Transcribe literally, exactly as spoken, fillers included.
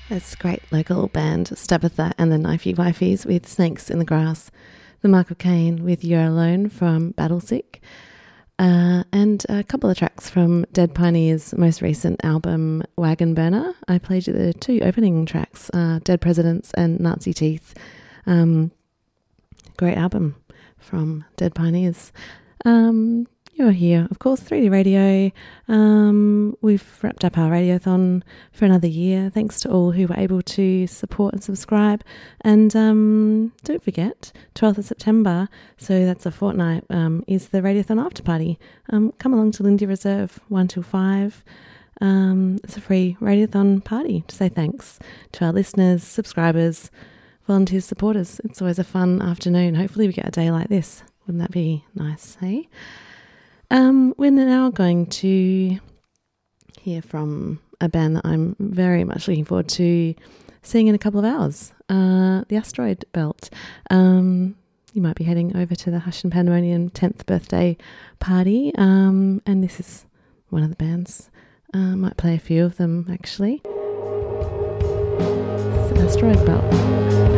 That's a great local band, Stabitha and the Knifey Wifeys with Snakes in the Grass. The Mark of Cain with You're Alone from Battlesick. Uh, and a couple of tracks from Dead Pioneers' most recent album, Wagon Burner. I played you the two opening tracks, uh, Dead Presidents and Nazi Teeth. Um, great album from Dead Pioneers. Um, you're here, of course, three D Radio. Um, we've wrapped up our radiothon for another year. Thanks to all who were able to support and subscribe. And um, don't forget, twelfth of September, so that's a fortnight, um, is the radiothon after party. Um, come along to Lindy Reserve, one till five. Um, it's a free radiothon party to say thanks to our listeners, subscribers, volunteers, supporters. It's always a fun afternoon. Hopefully we get a day like this. Wouldn't that be nice, hey? Um, we're now going to hear from a band that I'm very much looking forward to seeing in a couple of hours, uh, the Asteroid Belt. Um, you might be heading over to the Hush and Pandemonium tenth birthday party, um, and this is one of the bands. Uh, might play a few of them, actually. It's the Asteroid Belt.